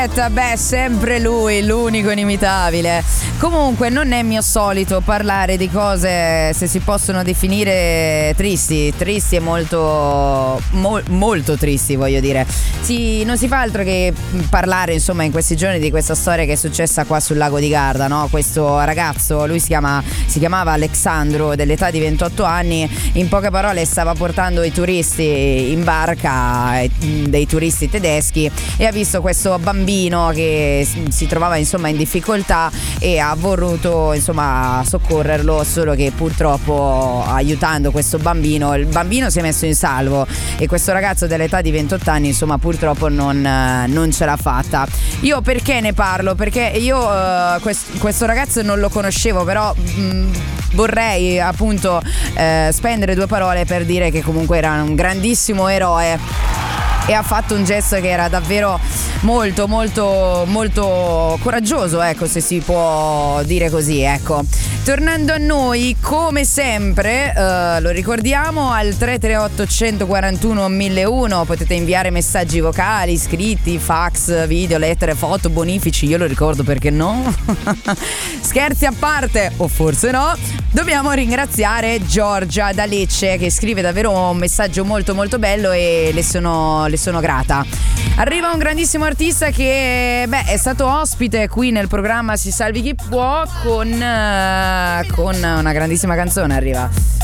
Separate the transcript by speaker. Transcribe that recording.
Speaker 1: Beh, sempre lui, l'unico inimitabile. Comunque non è mio solito parlare di cose, se si possono definire tristi e molto tristi, voglio dire. Non si fa altro che parlare, insomma, in questi giorni di questa storia che è successa qua sul lago di Garda, no? Questo ragazzo, lui si chiamava Alexandro, dell'età di 28 anni, in poche parole stava portando i turisti in barca, dei turisti tedeschi, e ha visto questo bambino che si trovava, insomma, in difficoltà, e ha voluto, insomma, soccorrerlo, solo che purtroppo, aiutando questo bambino, il bambino si è messo in salvo e questo ragazzo dell'età di 28 anni, insomma, purtroppo non ce l'ha fatta. Io perché ne parlo? Perché io questo ragazzo non lo conoscevo, però vorrei appunto spendere due parole per dire che comunque era un grandissimo eroe e ha fatto un gesto che era davvero molto coraggioso, ecco, se si può dire così, ecco. Tornando a noi, come sempre, lo ricordiamo, al 338 141 1001 potete inviare messaggi vocali, scritti, fax, video, lettere, foto, bonifici, io lo ricordo, perché no? Scherzi a parte, o forse no, dobbiamo ringraziare Giorgia da Lecce, che scrive davvero un messaggio molto bello, e le sono grata. Arriva un grandissimo artista che è stato ospite qui nel programma Si Salvi Chi Può con una grandissima canzone. Arriva